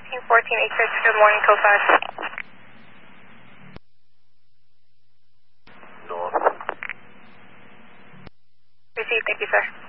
1486, good morning, code 5. North. Received, thank you, sir.